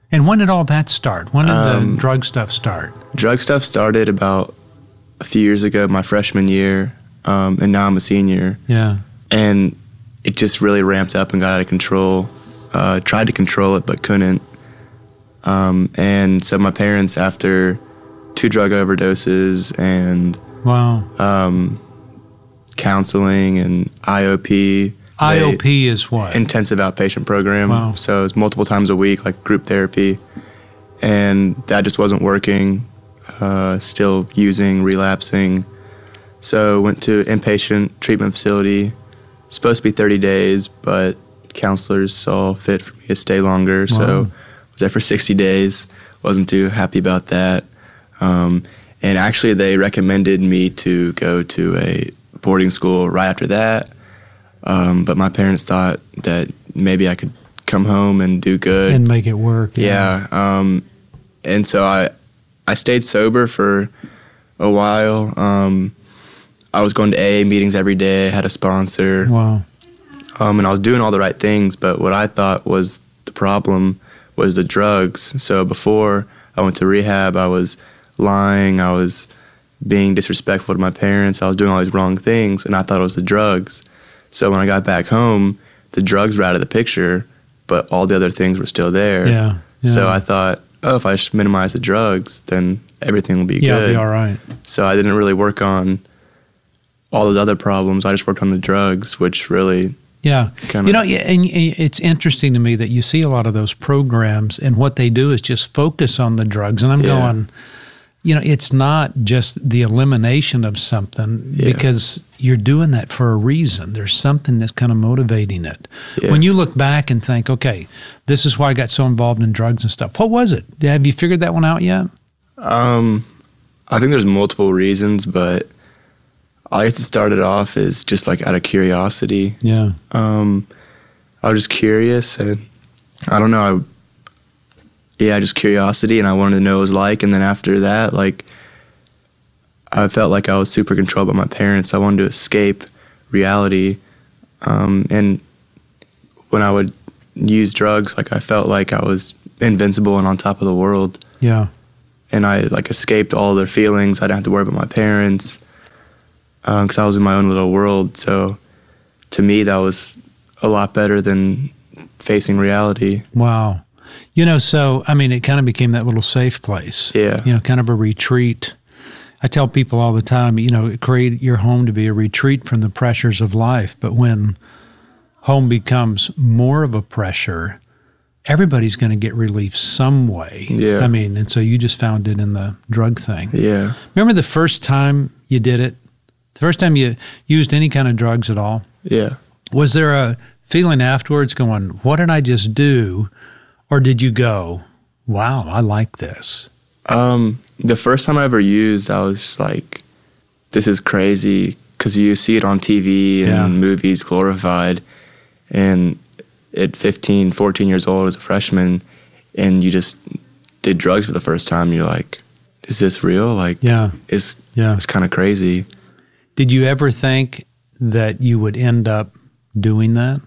And when did all that start? When did the drug stuff start? Drug stuff started about a few years ago, my freshman year, and now I'm a senior. Yeah. And it just really ramped up and got out of control. Tried to control it, but couldn't. And so my parents, after 2 drug overdoses and counseling and IOP. IOP is what? Intensive outpatient program. Wow. So it's multiple times a week, like group therapy. And that just wasn't working. Still using, relapsing. So went to inpatient treatment facility. Supposed to be 30 days, but counselors saw fit for me to stay longer. Wow. So was there for 60 days. Wasn't too happy about that. And actually they recommended me to go to a boarding school right after that. But my parents thought that maybe I could come home and do good. And make it work. Yeah. And so I stayed sober for a while. I was going to AA meetings every day. I had a sponsor. Wow. And I was doing all the right things, but what I thought was the problem was the drugs. So before I went to rehab, I was lying. I was being disrespectful to my parents. I was doing all these wrong things, and I thought it was the drugs. So when I got back home, the drugs were out of the picture, but all the other things were still there. Yeah. So I thought, if I just minimize the drugs, then everything will be good. Yeah, it'll be all right. So I didn't really work on all those other problems. I just worked on the drugs, which really... Yeah. And it's interesting to me that you see a lot of those programs, and what they do is just focus on the drugs. And I'm going, it's not just the elimination of something, because you're doing that for a reason. There's something that's kind of motivating it. Yeah. When you look back and think, okay, this is why I got so involved in drugs and stuff. What was it? Have you figured that one out yet? I think there's multiple reasons, but I guess it started off as just like out of curiosity. Yeah. I was just curious, and I don't know. Just curiosity, and I wanted to know what it was like. And then after that, like, I felt like I was super controlled by my parents. I wanted to escape reality. And when I would use drugs, like, I felt like I was invincible and on top of the world. Yeah. And I, like, escaped all their feelings. I didn't have to worry about my parents, because I was in my own little world. So to me, that was a lot better than facing reality. Wow. So, I mean, it kind of became that little safe place. Yeah. Kind of a retreat. I tell people all the time, create your home to be a retreat from the pressures of life. But when home becomes more of a pressure, everybody's going to get relief some way. Yeah. I mean, and so you just found it in the drug thing. Yeah. Remember the first time you did it? The first time you used any kind of drugs at all? Yeah. Was there a feeling afterwards going, what did I just do? Or did you go, wow, I like this? The first time I ever used, I was like, this is crazy, because you see it on TV and movies glorified. And at 15, 14 years old as a freshman, and you just did drugs for the first time, you're like, is this real? Like, it's kind of crazy. Did you ever think that you would end up doing that?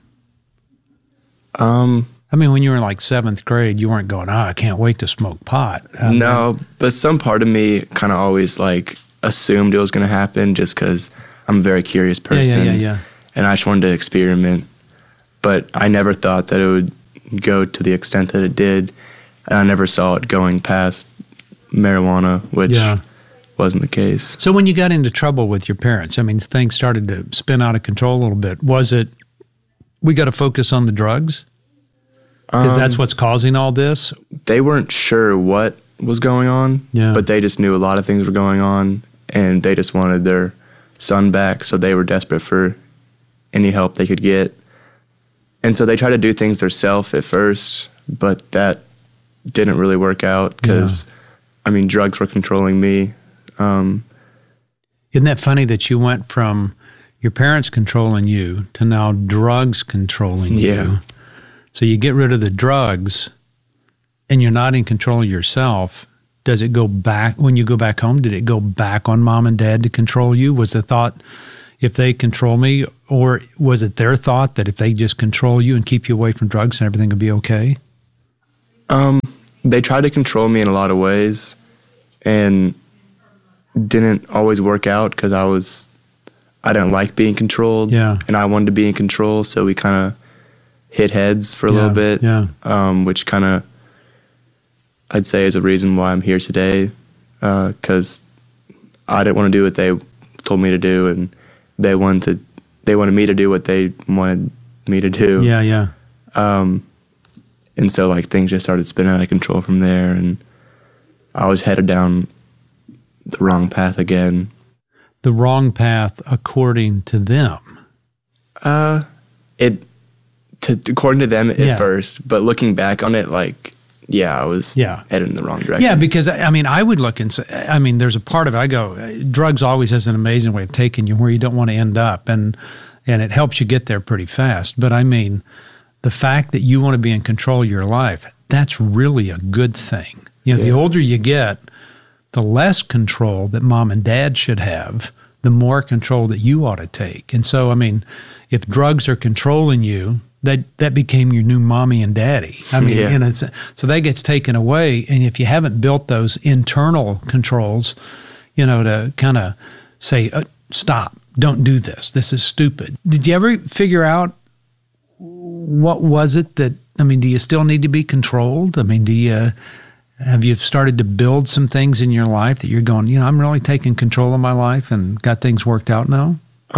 I mean, when you were in like 7th grade, you weren't going, I can't wait to smoke pot. No, but some part of me kind of always like assumed it was going to happen, just because I'm a very curious person. Yeah. And I just wanted to experiment. But I never thought that it would go to the extent that it did. And I never saw it going past marijuana, which wasn't the case. So when you got into trouble with your parents, I mean, things started to spin out of control a little bit. Was it, we got to focus on the drugs? Because that's what's causing all this? They weren't sure what was going on, but they just knew a lot of things were going on, and they just wanted their son back, so they were desperate for any help they could get. And so they tried to do things themselves at first, but that didn't really work out, because, I mean, drugs were controlling me. Isn't that funny that you went from your parents controlling you to now drugs controlling you? So you get rid of the drugs and you're not in control of yourself. Does it go back, when you go back home, did it go back on mom and dad to control you? Was the thought, if they control me, or was it their thought that if they just control you and keep you away from drugs and everything will be okay? they tried to control me in a lot of ways, and didn't always work out because I didn't like being controlled, and I wanted to be in control. So we kind of hit heads for a little bit, which kind of I'd say is a reason why I'm here today, because I didn't want to do what they told me to do, and they wanted me to do what they wanted me to do. And so like things just started spinning out of control from there, and I was headed down the wrong path again. The wrong path according to them. According to them at first, but looking back on it, like, I was headed in the wrong direction. Yeah, because I mean, I would look and say, I mean, there's a part of it. I go, drugs always has an amazing way of taking you where you don't want to end up, and it helps you get there pretty fast. But I mean, the fact that you want to be in control of your life, that's really a good thing. You know, the older you get, the less control that mom and dad should have, the more control that you ought to take. And so, I mean, if drugs are controlling you, that became your new mommy and daddy. I mean, and so that gets taken away. And if you haven't built those internal controls, you know, to kind of say, stop, don't do this. This is stupid. Did you ever figure out what was it that, I mean, do you still need to be controlled? I mean, have you started to build some things in your life that you're going, you know, I'm really taking control of my life and got things worked out now?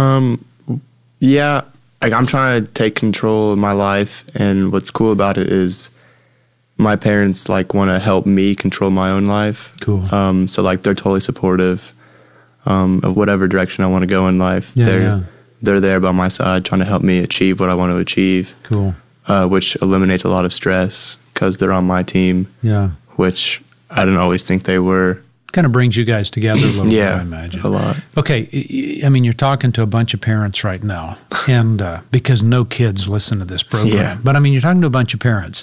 Yeah, like I'm trying to take control of my life, and what's cool about it is my parents like want to help me control my own life. Cool. So like they're totally supportive of whatever direction I want to go in life. They're there by my side trying to help me achieve what I want to achieve. Cool. Which eliminates a lot of stress because they're on my team. Yeah. Which I didn't always think they were. Kind of brings you guys together a little bit, I imagine. A lot. Okay, I mean, you're talking to a bunch of parents right now, and because no kids listen to this program. But I mean, you're talking to a bunch of parents.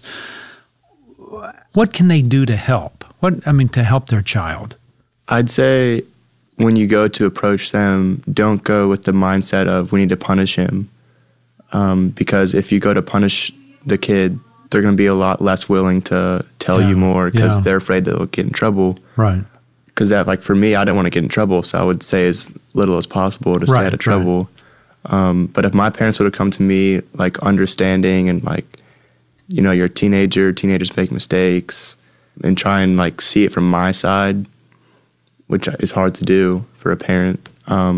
What can they do to help? To help their child? I'd say when you go to approach them, don't go with the mindset of we need to punish him. Because if you go to punish the kid, they're going to be a lot less willing to tell you more because they're afraid they'll get in trouble. Right. Because that, like for me, I didn't want to get in trouble, so I would say as little as possible to stay out of trouble. But if my parents would have come to me like understanding and like, you know, you're a teenagers make mistakes, and try and like see it from my side, which is hard to do for a parent. I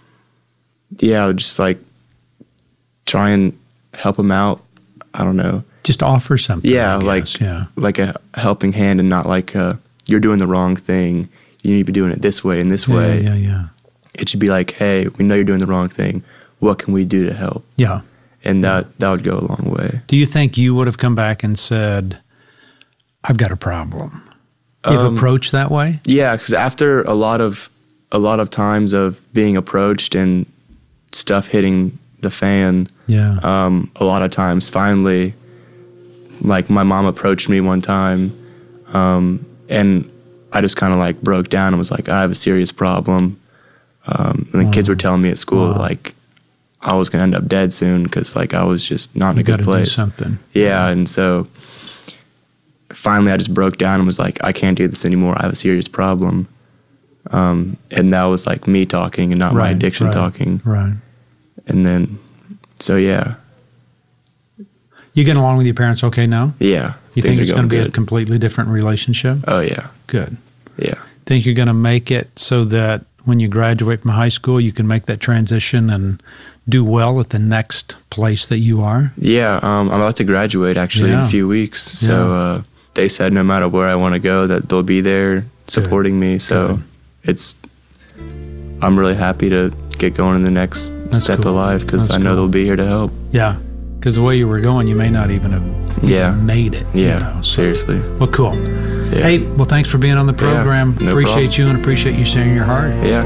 would just like try and help them out. I don't know. Just offer something. Like a helping hand, and not like you're doing the wrong thing. You need to be doing it this way and this way. It should be like, hey, we know you're doing the wrong thing. What can we do to help? Yeah. And that would go a long way. Do you think you would have come back and said, I've got a problem? You've approached that way? Yeah, because after a lot of times of being approached and stuff hitting the fan, a lot of times finally, like my mom approached me one time, and I just kind of like broke down and was like, I have a serious problem. And the kids were telling me at school like I was going to end up dead soon because like I was just not in a good place. Do something. Yeah, and so finally I just broke down and was like, I can't do this anymore. I have a serious problem. And that was like me talking and not my addiction talking. Right. And then, so yeah. You getting along with your parents okay now? Yeah. You think it's going to be a completely different relationship? Oh, yeah. Good. Yeah. Think you're going to make it so that when you graduate from high school, you can make that transition and do well at the next place that you are? Yeah. I'm about to graduate actually in a few weeks. So they said no matter where I want to go, that they'll be there supporting me. So I'm really happy to get going in the next step of life because I know they'll be here to help. Yeah. Because the way you were going, you may not even have made it. Yeah, you know, so. Seriously. Well, cool. Yeah. Hey, well, thanks for being on the program. No appreciate problem. You and appreciate you sharing your heart. Yeah.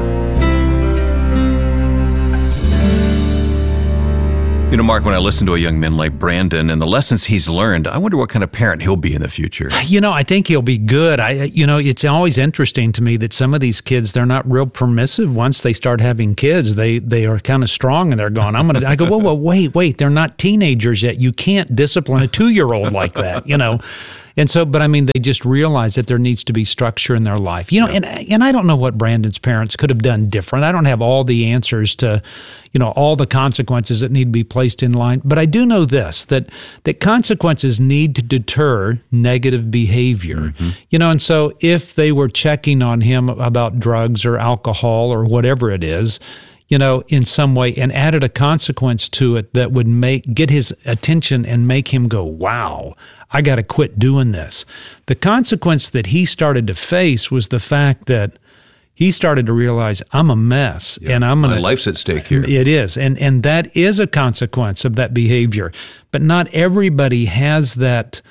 You know, Mark, when I listen to a young man like Brandon and the lessons he's learned, I wonder what kind of parent he'll be in the future. You know, I think he'll be good. It's always interesting to me that some of these kids, they're not real permissive. Once they start having kids, they are kind of strong and they're going, I go, whoa, wait, they're not teenagers yet. You can't discipline a 2-year-old like that, you know. And so, but I mean, they just realize that there needs to be structure in their life. And I don't know what Brandon's parents could have done different. I don't have all the answers to, all the consequences that need to be placed in line. But I do know this, that consequences need to deter negative behavior. And so if they were checking on him about drugs or alcohol or whatever it is, in some way, and added a consequence to it that would get his attention and make him go, wow, I got to quit doing this. The consequence that he started to face was the fact that he started to realize, I'm a mess, and my life's at stake here. It is, and that is a consequence of that behavior. But not everybody has that,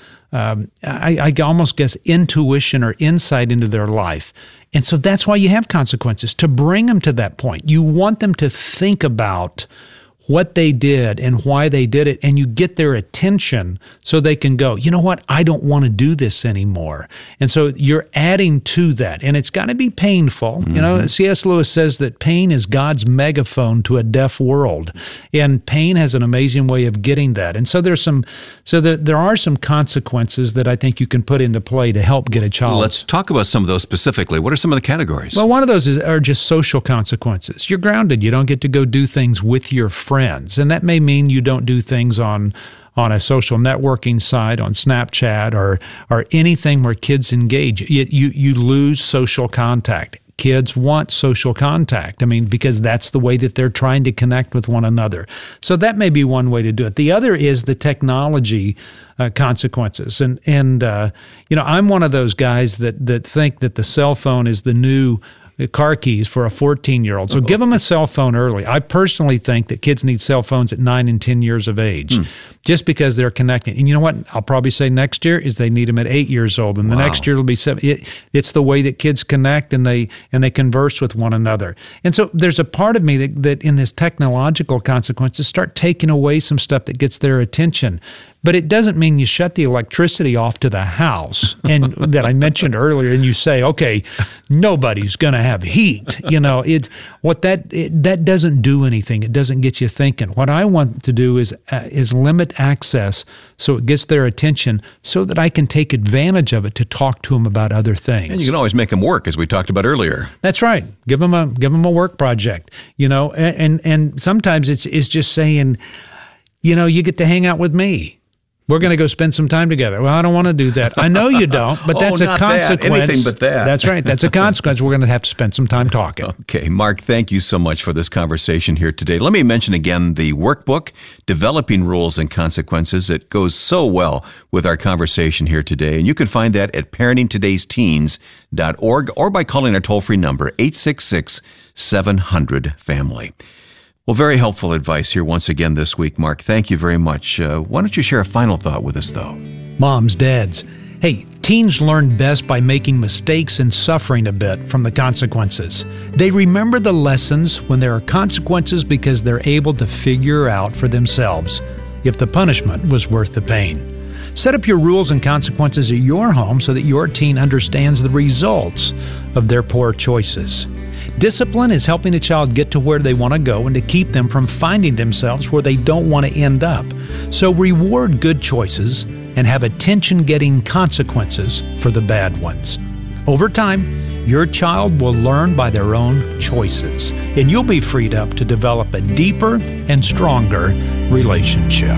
I almost guess, intuition or insight into their life. And so that's why you have consequences, to bring them to that point. You want them to think about what they did and why they did it, and you get their attention so they can go, you know what, I don't want to do this anymore. And so you're adding to that, and it's got to be painful. C.S. Lewis says that pain is God's megaphone to a deaf world, and pain has an amazing way of getting that. And so there are some consequences that I think you can put into play to help get a child. Let's talk about some of those specifically. What are some of the categories? Well, one of those are just social consequences. You're grounded. You don't get to go do things with your friends. And that may mean you don't do things on a social networking site, on Snapchat, or anything where kids engage. You lose social contact. Kids want social contact. I mean, because that's the way that they're trying to connect with one another. So that may be one way to do it. The other is the technology consequences. And I'm one of those guys that think that the cell phone is the new car keys for a 14-year-old. So give them a cell phone early. I personally think that kids need cell phones at 9 and 10 years of age, just because they're connecting. And you know what? I'll probably say next year is they need them at 8 years old, and the next year it'll be 7. It's the way that kids connect and they converse with one another. And so there's a part of me that in this technological consequences start taking away some stuff that gets their attention. But it doesn't mean you shut the electricity off to the house and that I mentioned earlier, and you say, okay, nobody's going to have heat. That doesn't do anything. It doesn't get you thinking. What I want to do is limit access so it gets their attention, so that I can take advantage of it to talk to them about other things. And you can always make them work, as we talked about earlier. That's right. Give them a work project. And sometimes it's just saying, you get to hang out with me. We're going to go spend some time together. Well, I don't want to do that. I know you don't, but that's a consequence. Anything but that. That's right. That's a consequence. We're going to have to spend some time talking. Okay, Mark, thank you so much for this conversation here today. Let me mention again the workbook, Developing Rules and Consequences. It goes so well with our conversation here today. And you can find that at parentingtodaysteens.org or by calling our toll-free number, 866-700-FAMILY. Well, very helpful advice here once again this week, Mark. Thank you very much. Why don't you share a final thought with us, though? Moms, dads, hey, teens learn best by making mistakes and suffering a bit from the consequences. They remember the lessons when there are consequences because they're able to figure out for themselves if the punishment was worth the pain. Set up your rules and consequences at your home so that your teen understands the results of their poor choices. Discipline is helping a child get to where they want to go and to keep them from finding themselves where they don't want to end up. So reward good choices and have attention-getting consequences for the bad ones. Over time, your child will learn by their own choices, and you'll be freed up to develop a deeper and stronger relationship.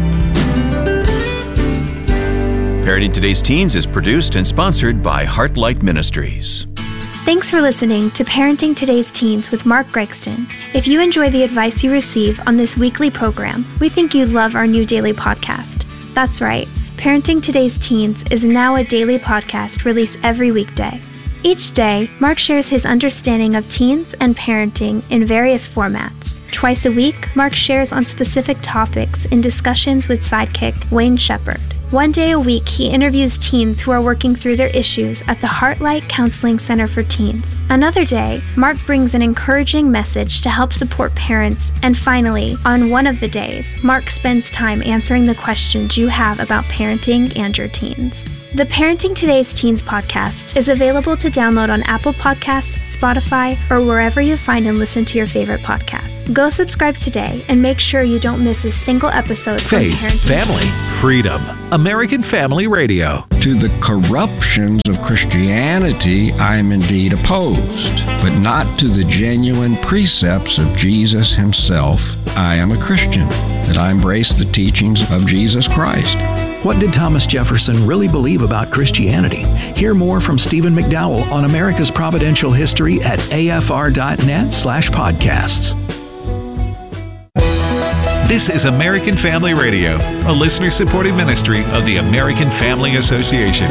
Parenting Today's Teens is produced and sponsored by Heartlight Ministries. Thanks for listening to Parenting Today's Teens with Mark Gregston. If you enjoy the advice you receive on this weekly program, we think you'd love our new daily podcast. That's right, Parenting Today's Teens is now a daily podcast released every weekday. Each day, Mark shares his understanding of teens and parenting in various formats. Twice a week, Mark shares on specific topics in discussions with sidekick Wayne Shepherd. One day a week, he interviews teens who are working through their issues at the Heartlight Counseling Center for Teens. Another day, Mark brings an encouraging message to help support parents. And finally, on one of the days, Mark spends time answering the questions you have about parenting and your teens. The Parenting Today's Teens podcast is available to download on Apple Podcasts, Spotify, or wherever you find and listen to your favorite podcasts. Go subscribe today and make sure you don't miss a single episode. Faith, family, freedom. American Family Radio. To the corruptions of Christianity, I am indeed opposed, but not to the genuine precepts of Jesus himself. I am a Christian, that I embrace the teachings of Jesus Christ. What did Thomas Jefferson really believe about Christianity? Hear more from Stephen McDowell on America's Providential History at afr.net/podcasts. This is American Family Radio, a listener-supported ministry of the American Family Association.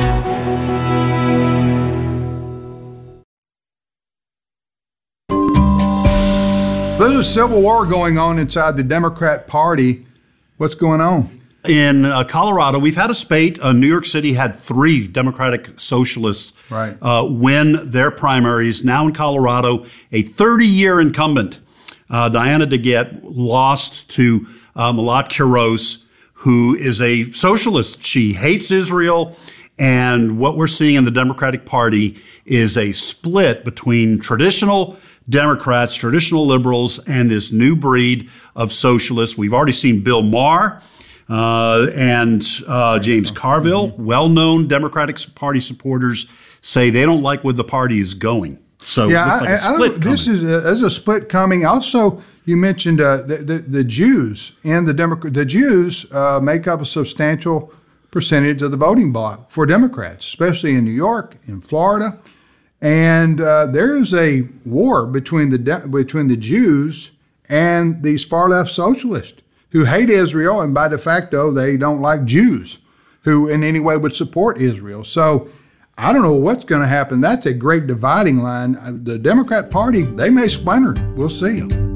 There's a civil war going on inside the Democrat Party. What's going on? In Colorado, we've had a spate. New York City had 3 Democratic Socialists win their primaries. Now in Colorado, a 30-year incumbent, Diana DeGette, lost to Malat Quiroz, who is a socialist. She hates Israel. And what we're seeing in the Democratic Party is a split between traditional Democrats, traditional liberals, and this new breed of socialists. We've already seen Bill Maher and James Carville, well-known Democratic Party supporters, say they don't like where the party is going. So it looks like a split coming. There's a split coming. Also, you mentioned the Jews and the Democrat. The Jews make up a substantial percentage of the voting bloc for Democrats, especially in New York, in Florida. And there is a war between the Jews and these far-left socialists who hate Israel, and by de facto, they don't like Jews who in any way would support Israel. So I don't know what's going to happen. That's a great dividing line. The Democrat Party, they may splinter. We'll see.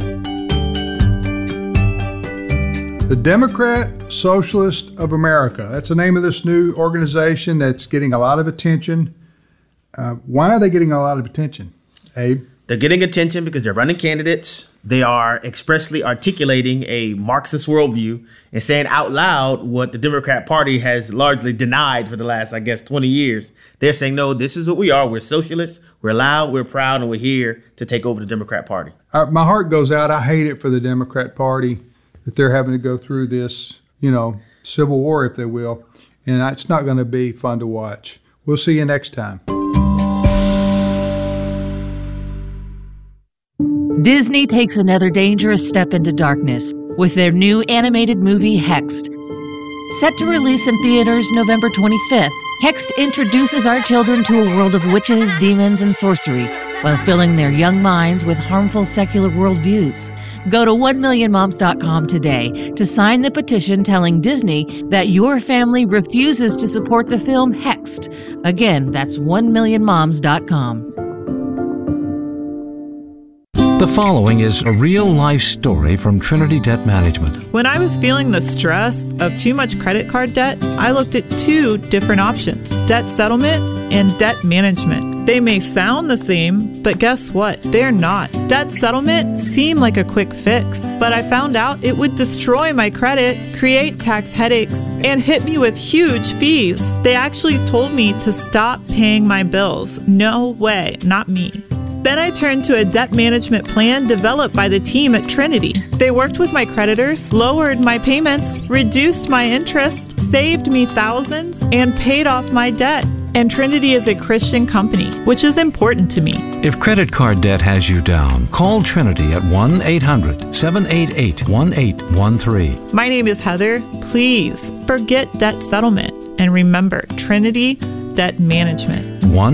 The Democrat Socialist of America. That's the name of this new organization that's getting a lot of attention. Why are they getting a lot of attention, Abe? They're getting attention because they're running candidates. They are expressly articulating a Marxist worldview and saying out loud what the Democrat Party has largely denied for the last, 20 years. They're saying, no, this is what we are. We're socialists. We're loud. We're proud. And we're here to take over the Democrat Party. My heart goes out. I hate it for the Democrat Party that they're having to go through this, civil war, if they will. And it's not going to be fun to watch. We'll see you next time. Disney takes another dangerous step into darkness with their new animated movie Hexed. Set to release in theaters November 25th, Hexed introduces our children to a world of witches, demons, and sorcery while filling their young minds with harmful secular worldviews. Go to 1millionmoms.com today to sign the petition telling Disney that your family refuses to support the film Hexed. Again, that's 1millionmoms.com. The following is a real-life story from Trinity Debt Management. When I was feeling the stress of too much credit card debt, I looked at 2 different options: debt settlement and debt management. They may sound the same, but guess what? They're not. Debt settlement seemed like a quick fix, but I found out it would destroy my credit, create tax headaches, and hit me with huge fees. They actually told me to stop paying my bills. No way, not me. Then I turned to a debt management plan developed by the team at Trinity. They worked with my creditors, lowered my payments, reduced my interest, saved me thousands, and paid off my debt. And Trinity is a Christian company, which is important to me. If credit card debt has you down, call Trinity at 1-800-788-1813. My name is Heather. Please forget debt settlement and remember Trinity Debt Management.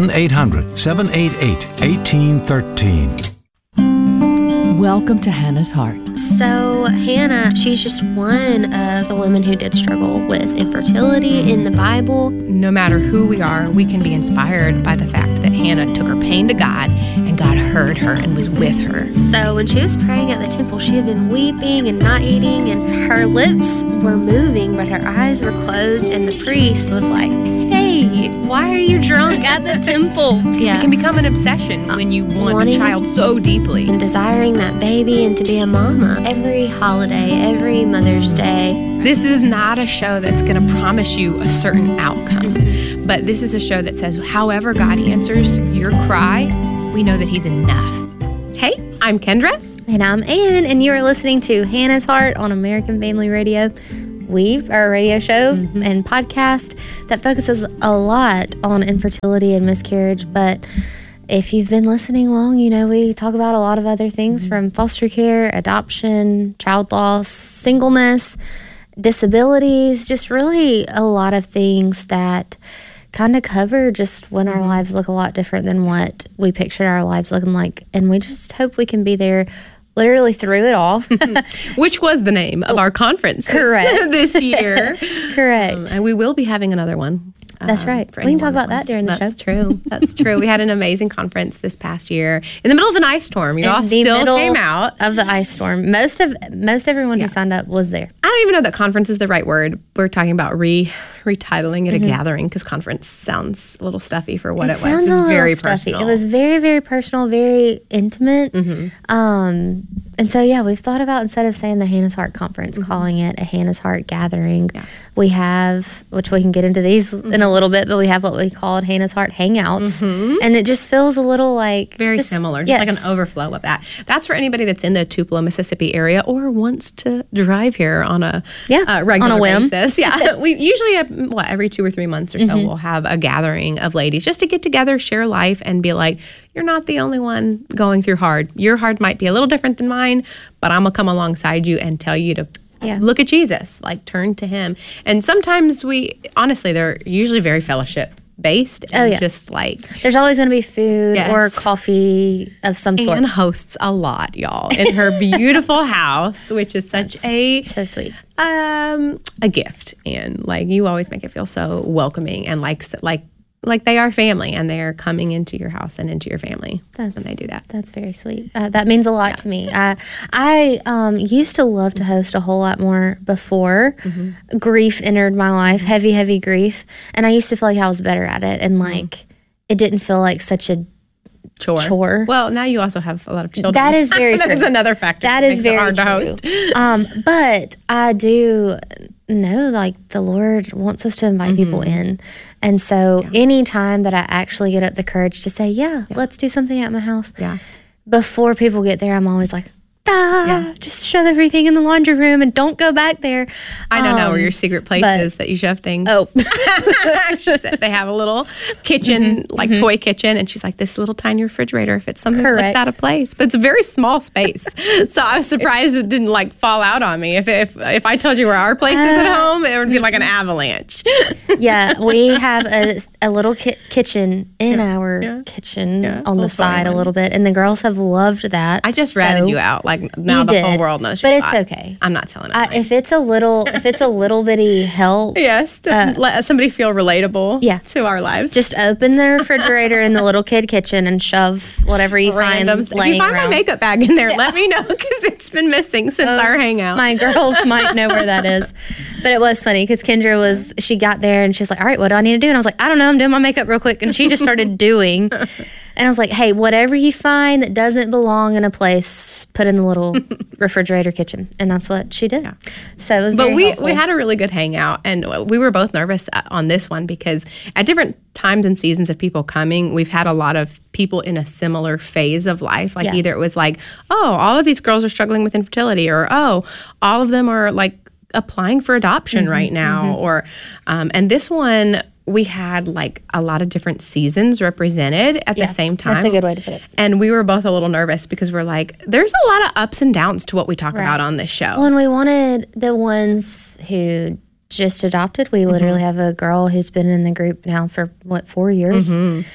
1-800-788-1813. Welcome to Hannah's Heart. So Hannah, she's just one of the women who did struggle with infertility in the Bible. No matter who we are, we can be inspired by the fact that Hannah took her pain to God and God heard her and was with her. So when she was praying at the temple, she had been weeping and not eating, and her lips were moving, but her eyes were closed, and the priest was like, "Hey, Why are you drunk at the temple? It can become an obsession when you want a child so deeply. And desiring that baby and to be a mama. Every holiday, every Mother's Day. This is not a show that's going to promise you a certain outcome. But this is a show that says, however God answers your cry, we know that He's enough. Hey, I'm Kendra. And I'm Ann, and you are listening to Hannah's Heart on American Family Radio. We are a radio show and podcast that focuses a lot on infertility and miscarriage, but if you've been listening long, you know we talk about a lot of other things from foster care, adoption, child loss, singleness, disabilities, just really a lot of things that kind of cover just when our lives look a lot different than what we pictured our lives looking like. And we just hope we can be there literally through it all. Which was the name of our conference this year. Correct. And we will be having another one. That's right. We can talk about that during the show. That's true. That's true. We had an amazing conference this past year in the middle of an ice storm. You all still came out of the ice storm. Most everyone who signed up was there. I don't even know that conference is the right word. We're talking about retitling it a gathering because conference sounds a little stuffy for what it was. Sounds a little very stuffy. Personal. It was very, very personal, very intimate. And so, we've thought about, instead of saying the Hannah's Heart Conference, calling it a Hannah's Heart Gathering. Yeah. We have, which we can get into these in a little bit, but we have what we called Hannah's Heart Hangouts. And it just feels a little like... Very similar, just like an overflow of that. That's for anybody that's in the Tupelo, Mississippi area or wants to drive here on a regular basis. Yeah, we usually have, every 2 or 3 months or so, we'll have a gathering of ladies just to get together, share life, and be like, you're not the only one going through hard. Your hard might be a little different than mine, but I'm going to come alongside you and tell you to look at Jesus, like turn to Him. And sometimes they're usually very fellowship based. And just like... There's always going to be food or coffee of some sort. Anne hosts a lot, y'all, in her beautiful house, which is such so sweet. A gift. And like, you always make it feel so welcoming and like they are family, and they're coming into your house and into your family when they do that. That's very sweet. That means a lot to me. I used to love to host a whole lot more before grief entered my life, heavy grief. And I used to feel like I was better at it, and like it didn't feel like such a chore. Well, now you also have a lot of children. That is very true. That's another factor. That is very hard true. To host. But I do know, like, the Lord wants us to invite people in. And so any time that I actually get up the courage to say, let's do something at my house, before people get there, I'm always like, just shove everything in the laundry room and don't go back there. I don't know where your secret place is that you shove things. Oh. They have a little kitchen, toy kitchen, and she's like, this little tiny refrigerator, if it's something that looks out of place. But it's a very small space. So I was surprised it didn't fall out on me. If I told you where our place is at home, it would be like an avalanche. We have a little kitchen in our kitchen on the side a little bit, and the girls have loved that. I just ratted you out. Now the whole world knows. But it's okay. I'm not telling it. If it's a little bitty help, to let somebody feel relatable to our lives, just open the refrigerator in the little kid kitchen and shove whatever you find laying If you find around. my makeup bag in there, let me know, because it's been missing since our hangout. My girls might know where that is. But it was funny because Kendra she got there and she's like, all right, what do I need to do? And I was like, I don't know, I'm doing my makeup real quick. And she just started doing. And I was like, hey, whatever you find that doesn't belong in a place, put in the little refrigerator kitchen. And that's what she did. So it was very helpful. We had a really good hangout, and we were both nervous on this one because at different times and seasons of people coming, we've had a lot of people in a similar phase of life. Either it was like, oh, all of these girls are struggling with infertility, or oh, all of them are applying for adoption right now, or and this one, we had a lot of different seasons represented at the same time. That's a good way to put it. And we were both a little nervous because we're like, there's a lot of ups and downs to what we talk about on this show. Well, and we wanted the ones who just adopted. We literally have a girl who's been in the group now for 4 years.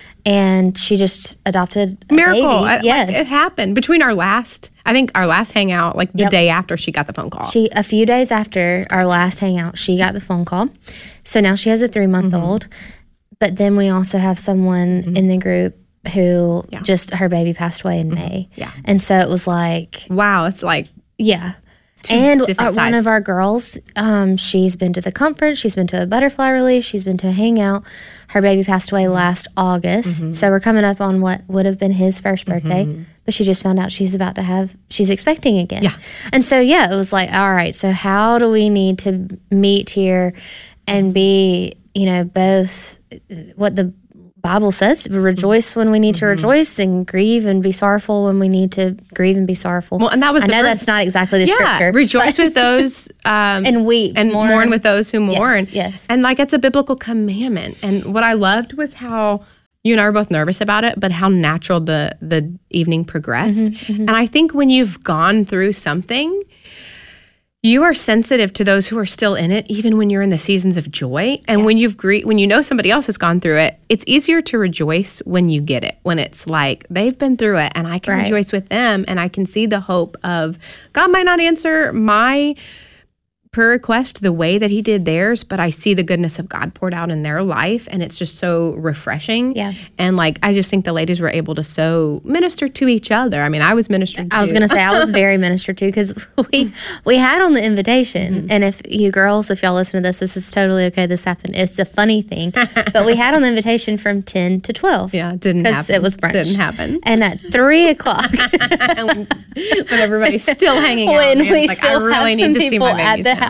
And she just adopted a miracle. baby. Yes. It happened between our last hangout, the day after she got the phone call. A few days after our last hangout, she got the phone call. So now she has a 3-month-old. But then we also have someone in the group who just her baby passed away in May. And so it was like, wow, it's like, And one of our girls, she's been to the conference, she's been to a butterfly release, she's been to a hangout. Her baby passed away last August, so we're coming up on what would have been his first birthday. But she just found out she's expecting again. Yeah. And so, it was like, all right, so how do we need to meet here and be, both what the Bible says, rejoice when we need to rejoice and grieve and be sorrowful when we need to grieve and be sorrowful. Well, and that was I know that's not exactly the scripture. Rejoice with those and weep and mourn with those who mourn. Yes. And it's a biblical commandment. And what I loved was how you and I were both nervous about it, but how natural the evening progressed. And I think when you've gone through something, you are sensitive to those who are still in it, even when you're in the seasons of joy. And when when you know somebody else has gone through it, it's easier to rejoice when you get it, when it's like they've been through it and I can rejoice with them and I can see the hope of God might not answer my prayer request the way that he did theirs, but I see the goodness of God poured out in their life, and it's just so refreshing. Yeah. And I just think the ladies were able to so minister to each other. I mean, I was ministered to. I was going to say, I was very ministered to, because we had on the invitation, and if you girls, if y'all listen to this is totally okay. This happened. It's a funny thing, but we had on the invitation from 10 to 12. Yeah, it didn't happen. It was brunch. Didn't happen. And at 3 o'clock, when everybody's still hanging out, when we still I really have some need to see people my at babies the now. house.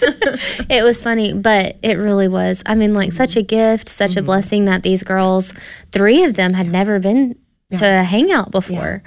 It was funny, but it really was. I mean, such a gift, such a blessing that these girls, 3 of them had never been to a hangout before.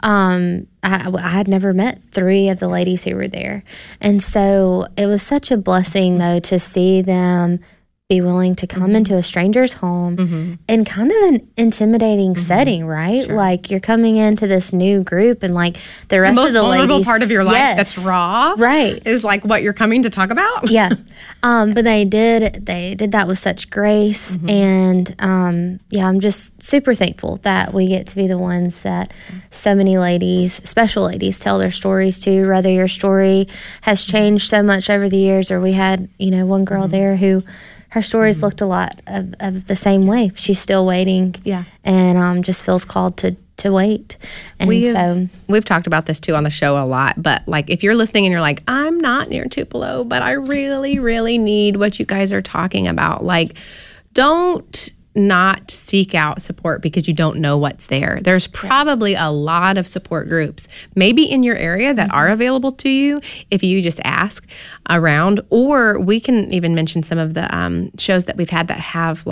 I had never met 3 of the ladies who were there. And so it was such a blessing, though, to see them be willing to come into a stranger's home in kind of an intimidating setting, right? Sure. Like, you're coming into this new group, and the rest of the vulnerable ladies, part of your life that's raw, right, is what you're coming to talk about. Yeah. But they did that with such grace, and I'm just super thankful that we get to be the ones that so many ladies, special ladies, tell their stories to. Whether your story has changed so much over the years, or we had one girl there who her stories looked a lot of the same way. She's still waiting, and just feels called to wait. And we've talked about this too on the show a lot, but if you're listening and you're like, I'm not near Tupelo, but I really, really need what you guys are talking about, don't not seek out support because you don't know what's there. There's probably a lot of support groups maybe in your area that are available to you if you just ask around, or we can even mention some of the shows that we've had that have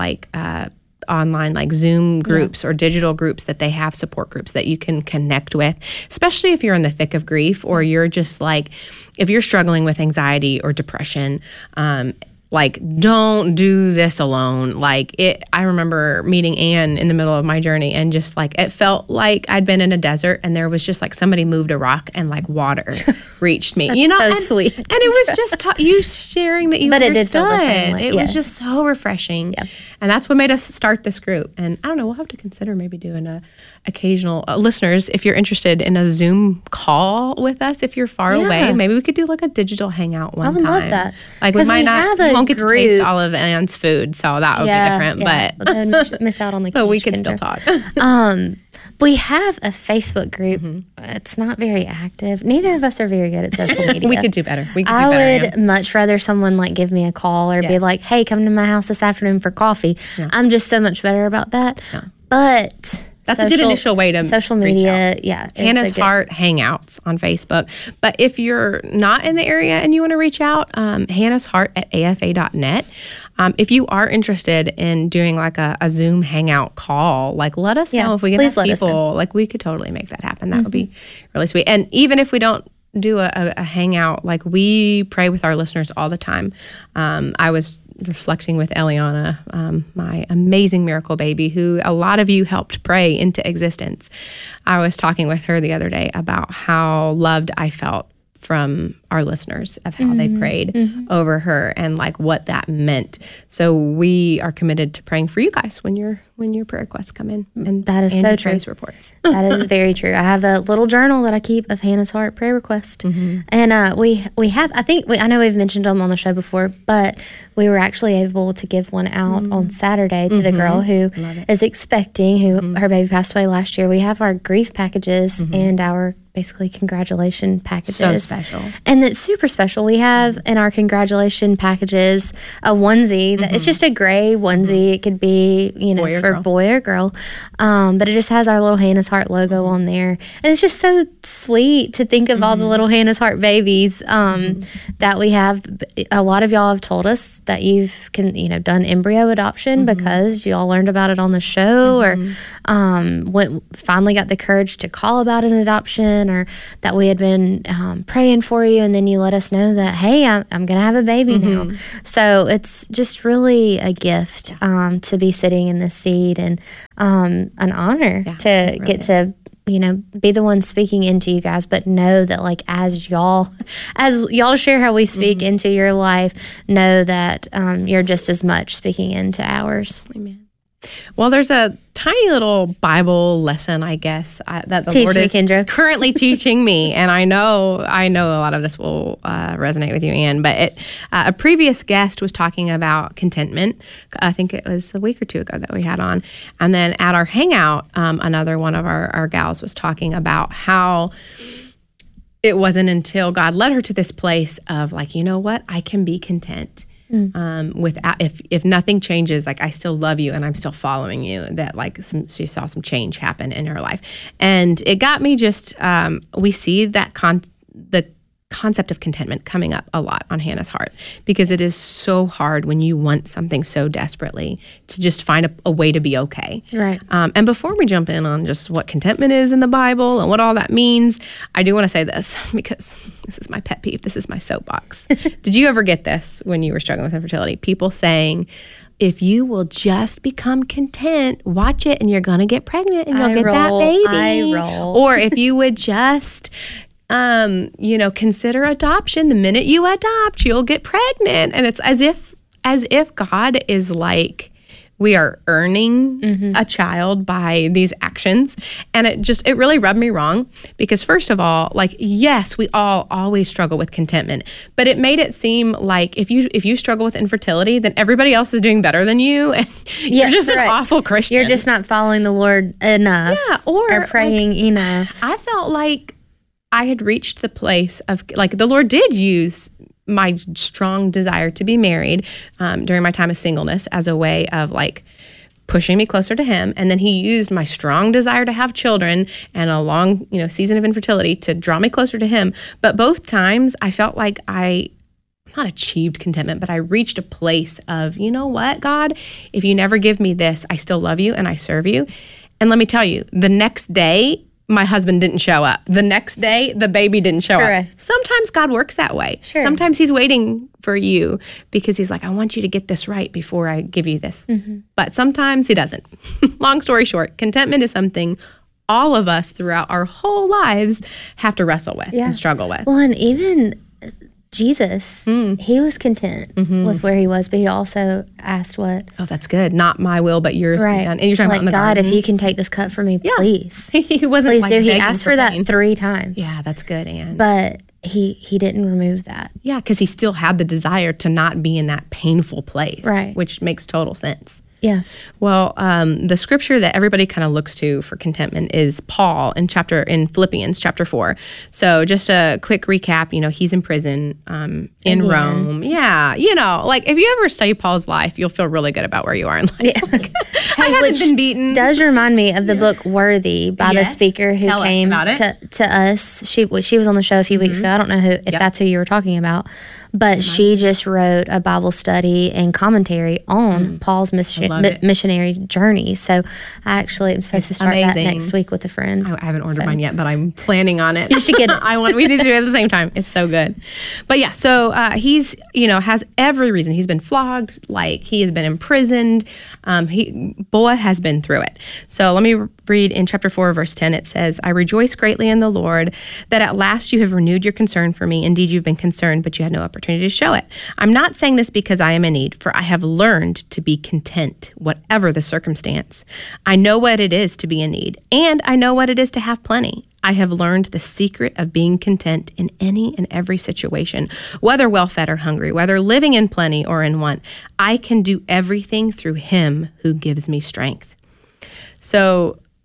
online Zoom groups or digital groups that they have support groups that you can connect with, especially if you're in the thick of grief, or you're just if you're struggling with anxiety or depression. Don't do this alone. I remember meeting Anne in the middle of my journey, and just it felt like I'd been in a desert, and there was just somebody moved a rock and water reached me. That's so sweet. And it was just you sharing that you but understood. It did feel the same way. It was just so refreshing. Yeah. And that's what made us start this group. And I don't know, we'll have to consider maybe doing a occasional listeners, if you're interested in a Zoom call with us, if you're far away, maybe we could do a digital hangout one time. I would love that. We might we won't get to taste all of Anne's food, so that would be different. But miss out on the but we can still talk. We have a Facebook group. It's not very active. Neither of us are very good at social media. We could do better. I would much rather someone give me a call or be like, hey, come to my house this afternoon for coffee. Yeah. I'm just so much better about that. Yeah. But that's a good initial way to social media. Yeah. Hannah's Heart Hangouts on Facebook. But if you're not in the area and you want to reach out, Hannah's Heart at afa.net. If you are interested in doing a Zoom hangout call, let us know if we can have people. We could totally make that happen. That would be really sweet. And even if we don't do a hangout, we pray with our listeners all the time. I was reflecting with Eliana, my amazing miracle baby, who a lot of you helped pray into existence. I was talking with her the other day about how loved I felt from our listeners, of how they prayed over her and what that meant. So we are committed to praying for you guys when your prayer requests come in. And that is so true. Reports. That is very true. I have a little journal that I keep of Hannah's Heart prayer request. And we have, I know we've mentioned them on the show before, but we were actually able to give one out on Saturday to the girl who is expecting, who her baby passed away last year. We have our grief packages and our basically congratulation packages. So special. And And it's super special. We have in our congratulation packages a onesie. That it's just a gray onesie. It could be, for boy or girl. But it just has our little Hannah's Heart logo on there. And it's just so sweet to think of all the little Hannah's Heart babies that we have. A lot of y'all have told us that you've done embryo adoption because y'all learned about it on the show or finally got the courage to call about an adoption, or that we had been praying for you, and then you let us know that, hey, I'm going to have a baby now. So it's just really a gift to be sitting in this seat, and an honor to get to be the one speaking into you guys, but know that as y'all share how we speak into your life, know that you're just as much speaking into ours. Amen. Well, there's a tiny little Bible lesson, I guess, that the Lord is currently teaching me, and I know a lot of this will resonate with you, Ann. But a previous guest was talking about contentment. I think it was a week or two ago that we had on, and then at our hangout, another one of our gals was talking about how it wasn't until God led her to this place of you know what, I can be content. Without if nothing changes, I still love you and I'm still following you, that she saw some change happen in her life. And it got me just we see that the concept of contentment coming up a lot on Hannah's Heart, because it is so hard when you want something so desperately to just find a way to be okay. Right. And before we jump in on just what contentment is in the Bible and what all that means, I do want to say this, because this is my pet peeve. This is my soapbox. Did you ever get this when you were struggling with infertility? People saying, if you will just become content, watch it and you're going to get pregnant and you'll get that baby. Or if you would just consider adoption. The minute you adopt, you'll get pregnant. And it's as if God is we are earning a child by these actions. And it really rubbed me wrong, because first of all, yes, we all always struggle with contentment, but it made it seem like if you struggle with infertility, then everybody else is doing better than you. And you're just an awful Christian. You're just not following the Lord enough. Yeah, or praying enough. I felt like I had reached the place of the Lord did use my strong desire to be married during my time of singleness as a way of pushing me closer to Him, and then He used my strong desire to have children and a long season of infertility to draw me closer to Him. But both times I felt like I not achieved contentment, but I reached a place of, you know what, God, if you never give me this, I still love you and I serve you. And let me tell you, the next day, my husband didn't show up. The next day, the baby didn't show up. Sometimes God works that way. Sure. Sometimes He's waiting for you because He's I want you to get this right before I give you this. But sometimes He doesn't. Long story short, contentment is something all of us throughout our whole lives have to wrestle with and struggle with. Well, and even Jesus, He was content with where He was, but He also asked what? Oh, that's good. Not my will, but yours be done. And you're talking about in the God, garden. if you can take this cup from me, please. He wasn't please do. He asked for that 3 times. Yeah, that's good, Ann. But he didn't remove that. Yeah, because He still had the desire to not be in that painful place. Right. Which makes total sense. Yeah. Well, the scripture that everybody kind of looks to for contentment is Paul in Philippians chapter 4. So just a quick recap, he's in prison in Rome. Yeah. If you ever study Paul's life, you'll feel really good about where you are in life. Yeah. I haven't been beaten. Does remind me of the book Worthy by the speaker who came to us. She was on the show a few weeks ago. I don't know if that's who you were talking about. But she just wrote a Bible study and commentary on Paul's missionary journey. So I actually am supposed to start that next week with a friend. I haven't ordered mine yet, but I'm planning on it. You should get it. We need to do it at the same time. It's so good. But yeah, so he's, has every reason. He's been flogged, he has been imprisoned. Boa has been through it. So let me read in chapter 4, verse 10. It says, I rejoice greatly in the Lord that at last you have renewed your concern for me. Indeed, you've been concerned, but you had no opportunity to show it. I'm not saying this because I am in need, for I have learned to be content, whatever the circumstance. I know what it is to be in need, and I know what it is to have plenty. I have learned the secret of being content in any and every situation, whether well-fed or hungry, whether living in plenty or in want. I can do everything through Him who gives me strength. So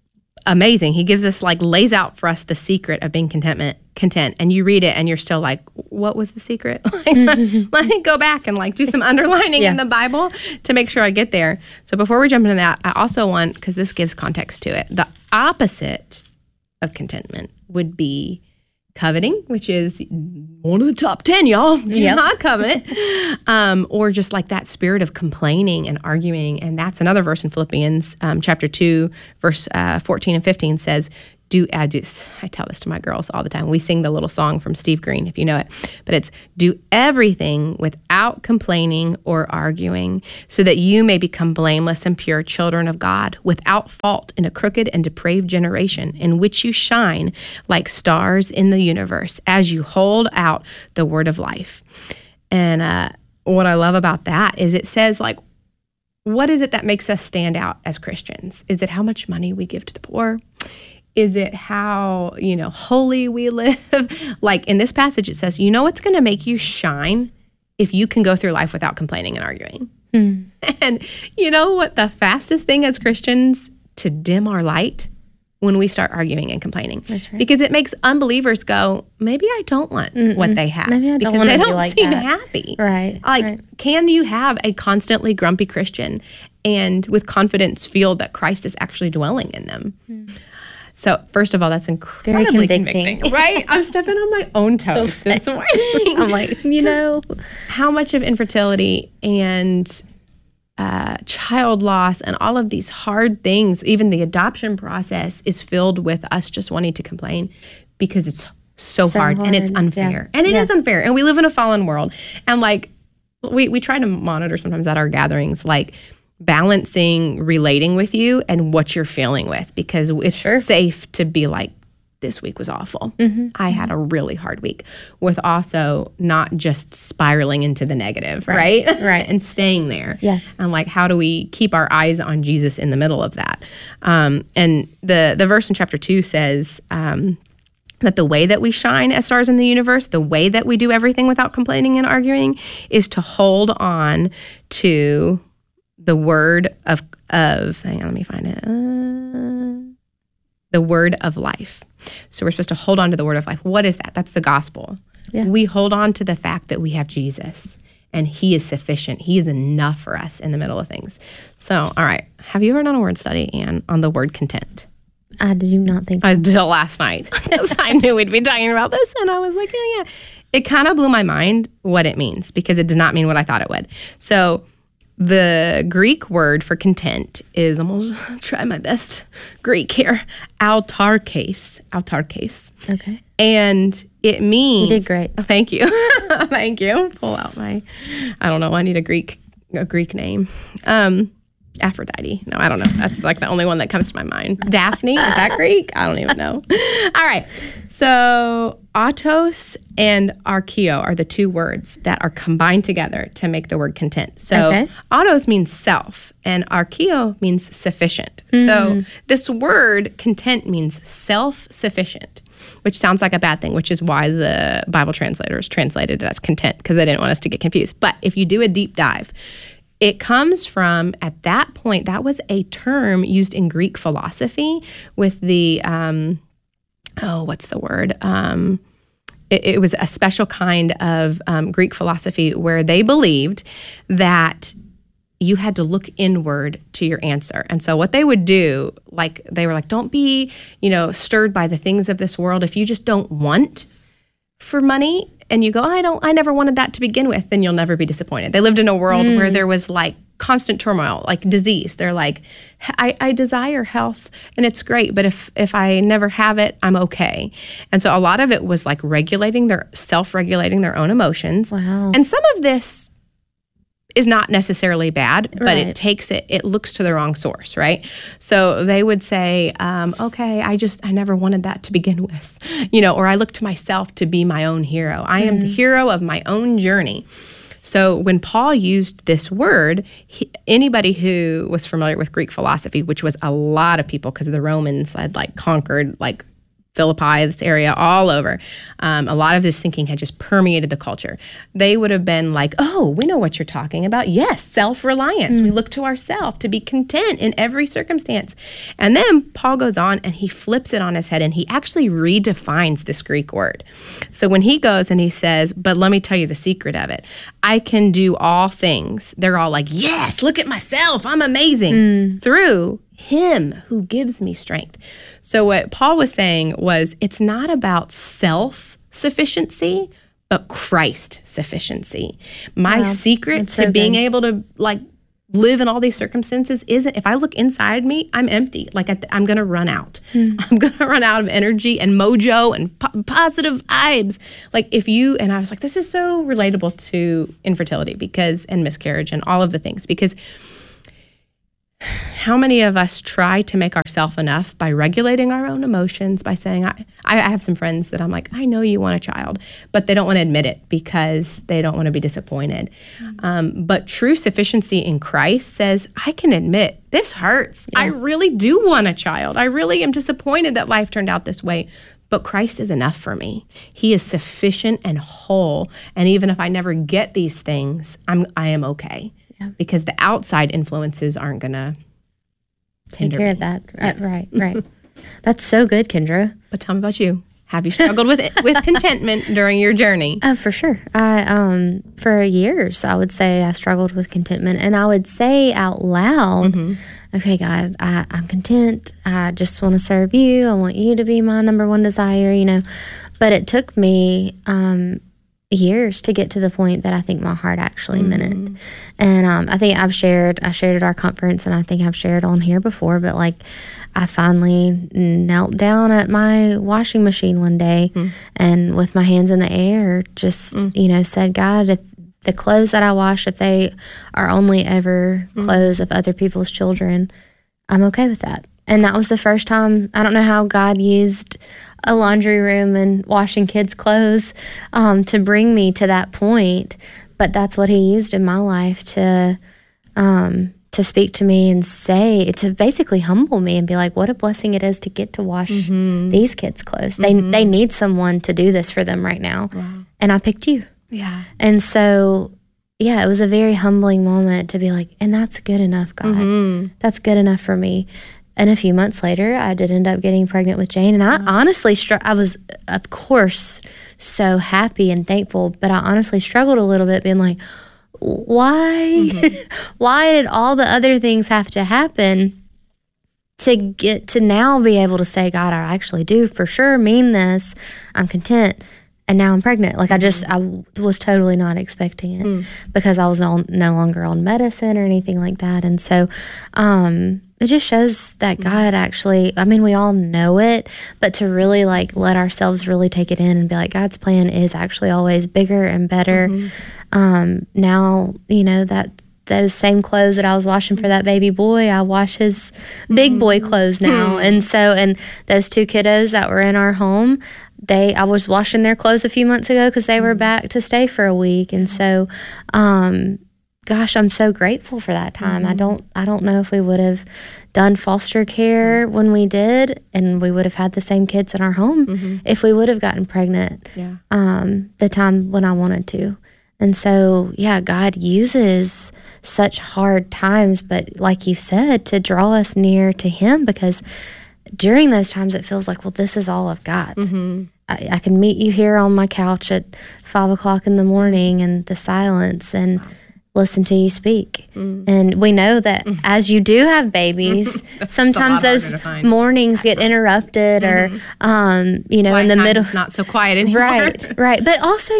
amazing. He gives us lays out for us the secret of being content. And you read it and you're still like, what was the secret? Let me go back and do some underlining in the Bible to make sure I get there. So before we jump into that, I also want, because this gives context to it, the opposite of contentment would be coveting, which is one of the top 10, y'all. Do not covet. Or just that spirit of complaining and arguing. And that's another verse in Philippians chapter 2, verse 14 and 15 says, I tell this to my girls all the time. We sing the little song from Steve Green, if you know it. But it's, do everything without complaining or arguing, so that you may become blameless and pure children of God, without fault in a crooked and depraved generation, in which you shine like stars in the universe, as you hold out the word of life. And what I love about that is it says, what is it that makes us stand out as Christians? Is it how much money we give to the poor? Is it how, holy we live? In this passage, it says, what's going to make you shine if you can go through life without complaining and arguing. And you know what? The fastest thing as Christians to dim our light when we start arguing and complaining. That's right. Because it makes unbelievers go, maybe I don't want what they have. Maybe I don't want to be like that. Because they don't seem happy. Right. Can you have a constantly grumpy Christian and with confidence feel that Christ is actually dwelling in them? So, first of all, that's incredibly convicting, right? I'm stepping on my own toes this morning. I'm like, how much of infertility and child loss and all of these hard things, even the adoption process, is filled with us just wanting to complain because it's so hard and it's unfair. And it is unfair. And we live in a fallen world. And we try to monitor sometimes at our gatherings, balancing relating with you and what you're feeling with, because it's safe to be this week was awful. I had a really hard week, with also not just spiraling into the negative, right? Right. And staying there. Yeah. And how do we keep our eyes on Jesus in the middle of that? And the verse in chapter 2 says that the way that we shine as stars in the universe, the way that we do everything without complaining and arguing, is to hold on to the word of hang on, let me find it. The word of life. So we're supposed to hold on to the word of life. What is that? That's the gospel. Yeah. We hold on to the fact that we have Jesus and he is sufficient. He is enough for us in the middle of things. So, all right. Have you ever done a word study, Anne, on the word content? I did not think so. Until last night. Because I knew we'd be talking about this. And I was like, yeah. It kind of blew my mind what it means, because it does not mean what I thought it would. So the Greek word for content is, I'm going to try my best Greek here, autarkes. Okay. And it means... You did great. Thank you. Thank you. Pull out I don't know, I need a Greek name. Aphrodite. No, I don't know. That's the only one that comes to my mind. Daphne, is that Greek? I don't even know. All right. So autos and archeo are the two words that are combined together to make the word content. So autos means self and archeo means sufficient. So this word content means self-sufficient, which sounds like a bad thing, which is why the Bible translators translated it as content, because they didn't want us to get confused. But if you do a deep dive, it comes from, at that point, that was a term used in Greek philosophy with the, what's the word? It was a special kind of Greek philosophy where they believed that you had to look inward to your answer. And so what they would do, they were don't be, stirred by the things of this world. If you just don't want for money, and you go, I never wanted that to begin with, then you'll never be disappointed. They lived in a world where there was constant turmoil, disease. They're I desire health and it's great, but if I never have it, I'm okay. And so a lot of it was self-regulating their own emotions. Wow. And some of this is not necessarily bad, but it looks to the wrong source, right? So they would say, okay, I never wanted that to begin with, or I look to myself to be my own hero. I am the hero of my own journey. So when Paul used this word, anybody who was familiar with Greek philosophy, which was a lot of people because the Romans had conquered Philippi, this area, all over. A lot of this thinking had just permeated the culture. They would have been like, oh, we know what you're talking about. Yes, self-reliance. We look to ourselves to be content in every circumstance. And then Paul goes on and he flips it on his head and he actually redefines this Greek word. So when he goes and he says, but let me tell you the secret of it. I can do all things. They're all like, yes, look at myself. I'm amazing. Through him who gives me strength. So what Paul was saying was, it's not about self-sufficiency, but Christ sufficiency. My secret to being able to like live in all these circumstances isn't, if I look inside me, I'm empty. Like I'm going to run out. I'm going to run out of energy and mojo and positive vibes. Like and I was like, this is so relatable to infertility and miscarriage and all of the things, because how many of us try to make ourselves enough by regulating our own emotions, by saying, I have some friends that I'm like, I know you want a child, but they don't want to admit it because they don't want to be disappointed. But true sufficiency in Christ says, I can admit this hurts. I really do want a child. I really am disappointed that life turned out this way. But Christ is enough for me. He is sufficient and whole. And even if I never get these things, I am okay. Because the outside influences aren't going to take care of that. Yes. Right. That's so good, Kendra. But tell me about you. Have you struggled with contentment during your journey? For sure. For years, I would say I struggled with contentment. And I would say out loud, okay, God, I'm content. I just want to serve you. I want you to be my number one desire, But it took me years to get to the point that I think my heart actually meant it. And I think I shared at our conference, and I think I've shared on here before, but like I finally knelt down at my washing machine one day and with my hands in the air just, said, God, if the clothes that I wash, if they are only ever clothes of other people's children, I'm okay with that. And that was the first time, I don't know how God used a laundry room and washing kids' clothes to bring me to that point. But that's what he used in my life to speak to me and to basically humble me and be like, what a blessing it is to get to wash these kids' clothes. They need someone to do this for them right now. Wow. And I picked you. Yeah. And so, it was a very humbling moment to be like, and that's good enough, God. That's good enough for me. And a few months later, I did end up getting pregnant with Jane. And I honestly, I was, of course, so happy and thankful. But I honestly struggled a little bit being like, why? Why did all the other things have to happen to get to now be able to say, God, I actually do for sure mean this. I'm content. And now I'm pregnant. Like I was totally not expecting it because I was no longer on medicine or anything like that. And so, it just shows that God actually, we all know it, but to really like let ourselves really take it in and be like, God's plan is actually always bigger and better. Now, that those same clothes that I was washing for that baby boy, I wash his big boy clothes now. And those two kiddos that were in our home, I was washing their clothes a few months ago because they were back to stay for a week. And so, gosh, I'm so grateful for that time. I don't know if we would have done foster care when we did, and we would have had the same kids in our home if we would have gotten pregnant the time when I wanted to. And so, God uses such hard times, but like you said, to draw us near to him, because during those times it feels like, well, this is all I've got. I can meet you here on my couch at 5 o'clock in the morning and the silence and listen to you speak. And we know that as you do have babies, sometimes those mornings get interrupted or, in the middle. It's not so quiet anymore. Right. But also,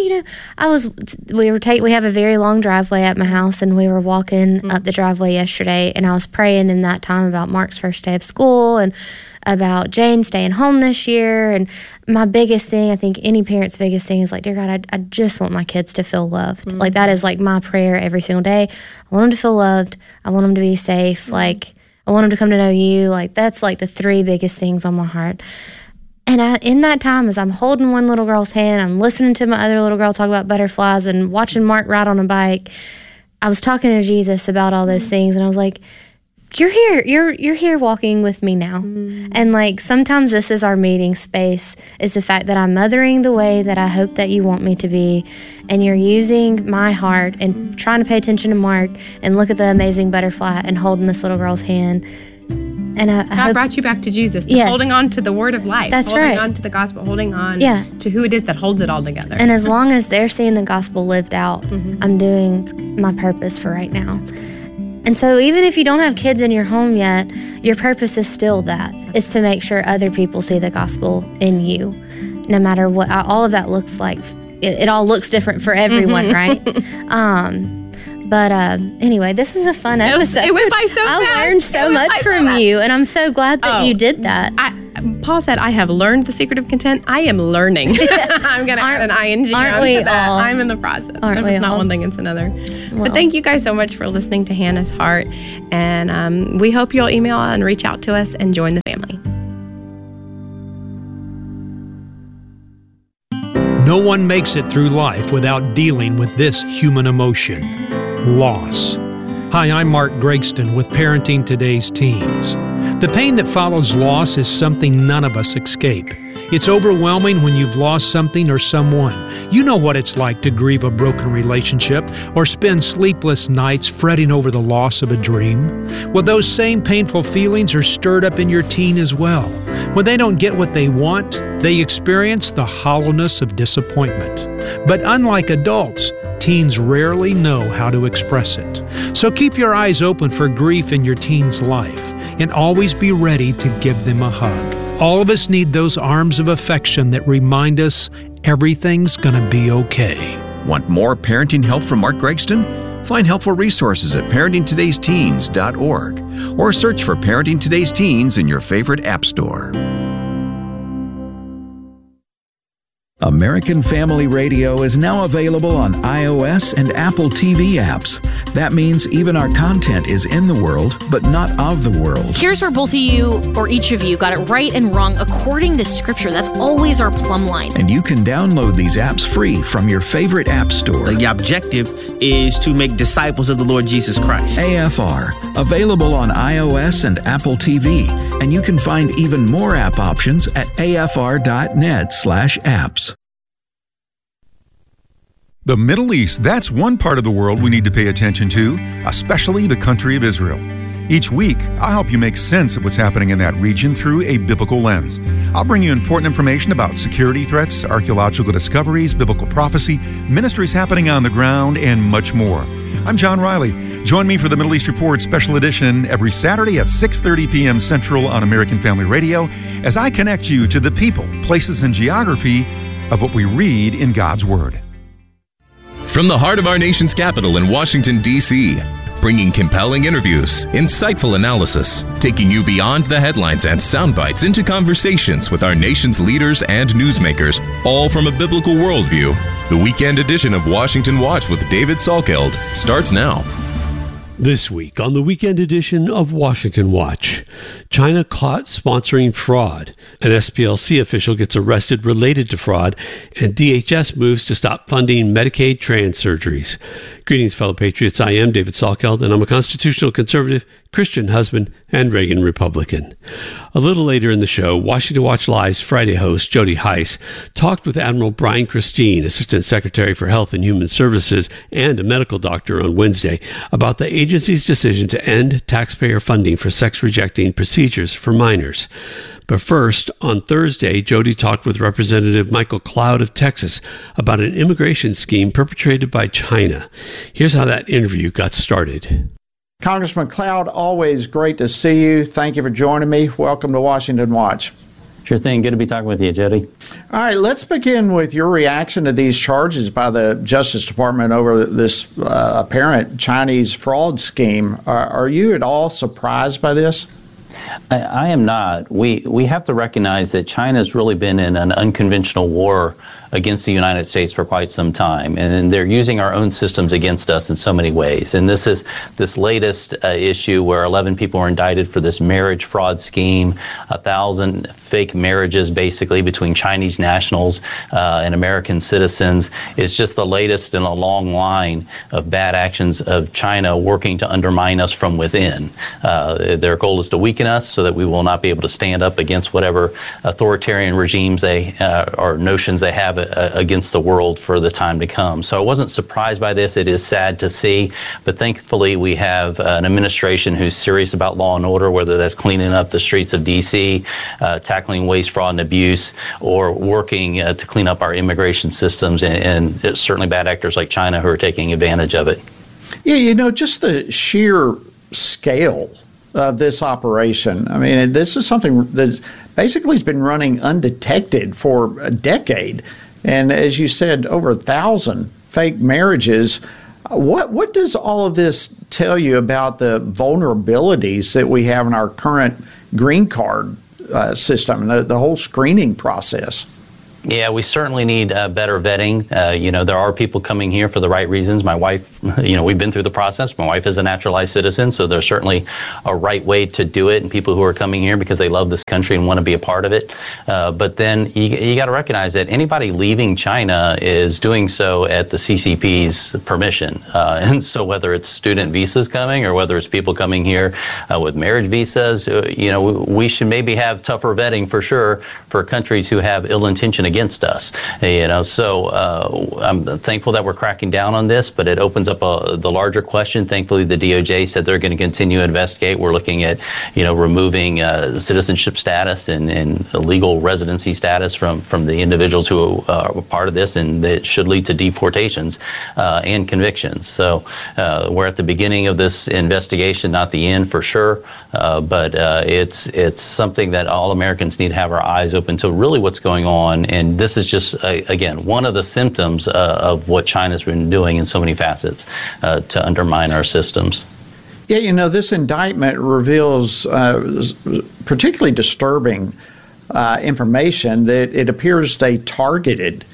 we have a very long driveway at my house, and we were walking up the driveway yesterday, and I was praying in that time about Mark's first day of school and about Jane staying home this year. And my biggest thing, I think any parent's biggest thing is like, dear God, I just want my kids to feel loved. Like that is like my prayer every single day. I want them to feel loved. I want them to be safe. Like I want them to come to know you. Like that's like the 3 biggest things on my heart. And in that time, as I'm holding one little girl's hand, I'm listening to my other little girl talk about butterflies and watching Mark ride on a bike, I was talking to Jesus about all those things. And I was like, you're here. You're here walking with me now. And like sometimes this is our meeting space, is the fact that I'm mothering the way that I hope that you want me to be, and you're using my heart and trying to pay attention to Mark and look at the amazing butterfly and holding this little girl's hand. And God brought you back to Jesus, holding on to the word of life. That's holding on to the gospel, holding on to who it is that holds it all together. And as long as they're seeing the gospel lived out, I'm doing my purpose for right now. And so even if you don't have kids in your home yet, your purpose is still that, is to make sure other people see the gospel in you, no matter what all of that looks like. It all looks different for everyone, right? But anyway, this was a fun episode. It went by so fast. I learned so much from you, and I'm so glad that you did that. Paul said, I have learned the secret of content. I am learning. I'm going to add an ing aren't we to that. all? I'm in the process. Aren't we it's not all? one thing, it's another. Well. But thank you guys so much for listening to Hannah's Heart. And we hope you'll email and reach out to us and join the family. No one makes it through life without dealing with this human emotion: loss. Hi, I'm Mark Gregston with Parenting Today's Teens. The pain that follows loss is something none of us escape. It's overwhelming when you've lost something or someone. You know what it's like to grieve a broken relationship or spend sleepless nights fretting over the loss of a dream. Well, those same painful feelings are stirred up in your teen as well. When they don't get what they want, they experience the hollowness of disappointment. But unlike adults, teens rarely know how to express it. So keep your eyes open for grief in your teen's life and always be ready to give them a hug. All of us need those arms of affection that remind us everything's gonna be okay. Want more parenting help from Mark Gregston? Find helpful resources at parentingtodaysteens.org or search for Parenting Today's Teens in your favorite app store. American Family Radio is now available on iOS and Apple TV apps. That means even our content is in the world, but not of the world. Here's where both of you, or each of you, got it right and wrong according to Scripture. That's always our plumb line. And you can download these apps free from your favorite app store. The objective is to make disciples of the Lord Jesus Christ. AFR, available on iOS and Apple TV. And you can find even more app options at afr.net/apps. The Middle East, that's one part of the world we need to pay attention to, especially the country of Israel. Each week, I'll help you make sense of what's happening in that region through a biblical lens. I'll bring you important information about security threats, archaeological discoveries, biblical prophecy, ministries happening on the ground, and much more. I'm John Riley. Join me for the Middle East Report Special Edition every Saturday at 6:30 p.m. Central on American Family Radio as I connect you to the people, places, and geography of what we read in God's Word. From the heart of our nation's capital in Washington, D.C., bringing compelling interviews, insightful analysis, taking you beyond the headlines and sound bites into conversations with our nation's leaders and newsmakers, all from a biblical worldview. The weekend edition of Washington Watch with David Salkeld starts now. This week on the weekend edition of Washington Watch, China caught sponsoring fraud. An SPLC official gets arrested related to fraud, and DHS moves to stop funding Medicaid trans surgeries. Greetings, fellow patriots. I am David Salkeld, and I'm a constitutional conservative, Christian husband, and Reagan Republican. A little later in the show, Washington Watch Live's Friday host, Jody Heiss, talked with Admiral Brian Christine, Assistant Secretary for Health and Human Services and a medical doctor, on Wednesday, about the agency's decision to end taxpayer funding for sex-rejecting procedures for minors. But first, on Thursday, Jody talked with Representative Michael Cloud of Texas about an immigration scheme perpetrated by China. Here's how that interview got started. Congressman Cloud, always great to see you. Thank you for joining me. Welcome to Washington Watch. Sure thing. Good to be talking with you, Jody. All right, let's begin with your reaction to these charges by the Justice Department over this apparent Chinese fraud scheme. Are you at all surprised by this? I am not. We have to recognize that China's really been in an unconventional war against the United States for quite some time, and they're using our own systems against us in so many ways. And this is this latest issue where 11 people were indicted for this marriage fraud scheme, 1,000 fake marriages basically between Chinese nationals and American citizens. Is just the latest in a long line of bad actions of China working to undermine us from within. Their goal is to weaken us so that we will not be able to stand up against whatever authoritarian regimes they or notions they have against the world for the time to come. So I wasn't surprised by this. It is sad to see, but thankfully we have an administration who's serious about law and order, whether that's cleaning up the streets of D.C., tackling waste, fraud, and abuse, or working to clean up our immigration systems, and certainly bad actors like China who are taking advantage of it. Yeah, just the sheer scale of this operation. I mean, this is something that basically has been running undetected for a decade. And as you said, over 1,000 fake marriages. What does all of this tell you about the vulnerabilities that we have in our current green card system, the whole screening process? Yeah, we certainly need better vetting. There are people coming here for the right reasons. My wife, we've been through the process. My wife is a naturalized citizen, so there's certainly a right way to do it, and people who are coming here because they love this country and want to be a part of it. But then you got to recognize that anybody leaving China is doing so at the CCP's permission. And so whether it's student visas coming or whether it's people coming here with marriage visas, we should maybe have tougher vetting for sure for countries who have ill intention against us. So I'm thankful that we're cracking down on this, but it opens up the larger question. Thankfully, the DOJ said they're going to continue to investigate. We're looking at, removing citizenship status and legal residency status from the individuals who are part of this, and it should lead to deportations and convictions. So we're at the beginning of this investigation, not the end for sure, but it's something that all Americans need to have our eyes open to really what's going on. And this is just, again, one of the symptoms of what China's been doing in so many facets to undermine our systems. Yeah, this indictment reveals particularly disturbing information that it appears they targeted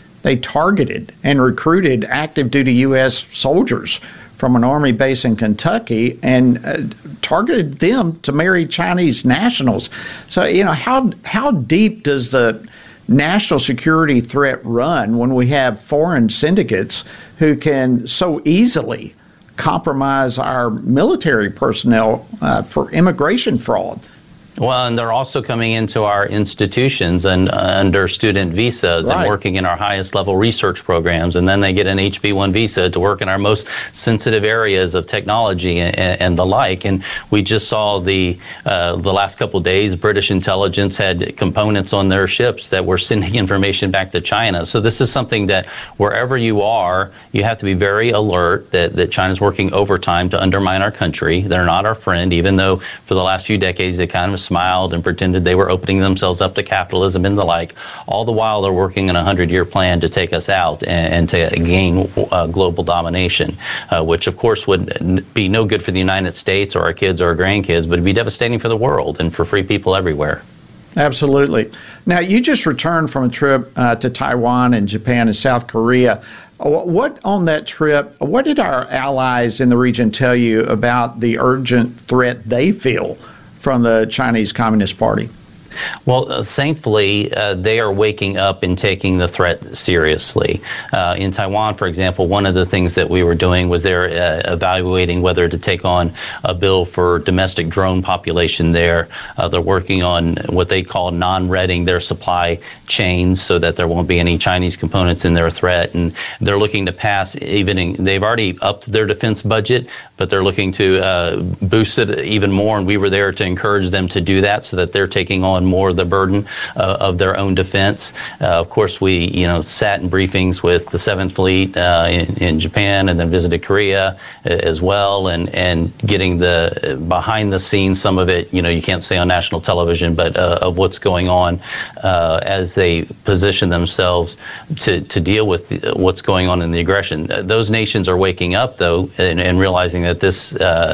and recruited active duty U.S. soldiers from an Army base in Kentucky and targeted them to marry Chinese nationals. So, how deep does the national security threat run when we have foreign syndicates who can so easily compromise our military personnel for immigration fraud? Well, and they're also coming into our institutions and under student visas and working in our highest level research programs. And then they get an HB1 visa to work in our most sensitive areas of technology and the like. And we just saw the last couple of days, British intelligence had components on their ships that were sending information back to China. So this is something that wherever you are, you have to be very alert that China's working overtime to undermine our country. They're not our friend, even though for the last few decades they kind of smiled and pretended they were opening themselves up to capitalism and the like. All the while they're working on a 100-year plan to take us out and to gain global domination, which of course would be no good for the United States or our kids or our grandkids, but it'd be devastating for the world and for free people everywhere. Absolutely. Now, you just returned from a trip to Taiwan and Japan and South Korea. What on that trip, what did our allies in the region tell you about the urgent threat they feel from the Chinese Communist Party? Well, thankfully, they are waking up and taking the threat seriously. In Taiwan, for example, one of the things that we were doing was they're evaluating whether to take on a bill for domestic drone population there. They're working on what they call non-reading their supply chains so that there won't be any Chinese components in their threat. And they're looking to pass they've already upped their defense budget, but they're looking to boost it even more. And we were there to encourage them to do that so that they're taking on on more of the burden of their own defense. Of course, we sat in briefings with the 7th Fleet in Japan, and then visited Korea as well, and getting the behind the scenes, some of it you can't say on national television, but of what's going on as they position themselves to deal with what's going on in the aggression. Those nations are waking up, though, and realizing that this,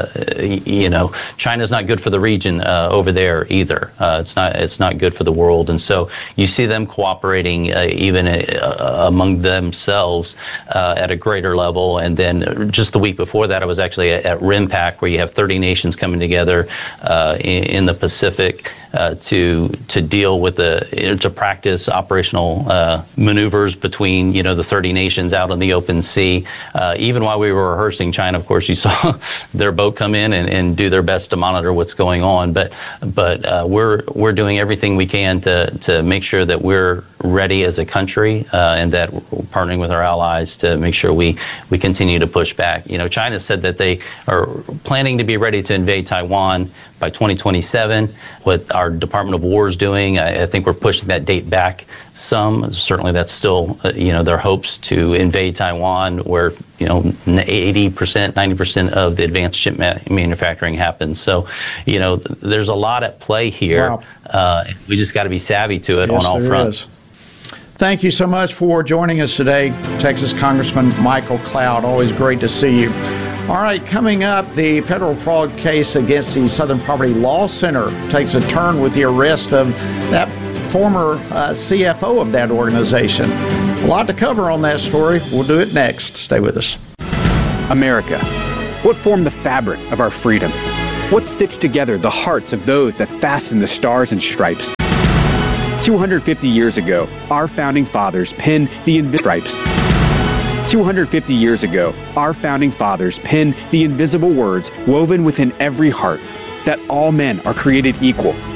China's not good for the region over there either. It's not good for the world, and so you see them cooperating even among themselves at a greater level. And then just the week before that, I was actually at RIMPAC, where you have 30 nations coming together in the Pacific to deal with to practice operational maneuvers between the 30 nations out in the open sea. Even while we were rehearsing, China, of course, you saw their boat come in and do their best to monitor what's going on. But we're doing everything we can to make sure that we're ready as a country, and that we're partnering with our allies to make sure we continue to push back. China said that they are planning to be ready to invade Taiwan by 2027. What our Department of War is doing, I think we're pushing that date back some. Certainly that's still, their hopes to invade Taiwan, where, 80%, 90% of the advanced chip manufacturing happens. So, there's a lot at play here. Wow. We just got to be savvy to it on all fronts. Is. Thank you so much for joining us today, Texas Congressman Michael Cloud. Always great to see you. All right, coming up, the federal fraud case against the Southern Poverty Law Center takes a turn with the arrest of that former CFO of that organization. A lot to cover on that story. We'll do it next. Stay with us. America. What formed the fabric of our freedom? What stitched together the hearts of those that fastened the stars and stripes? 250 years ago, our founding fathers penned the stripes. 250 years ago, our founding fathers penned the invisible words woven within every heart, that all men are created equal,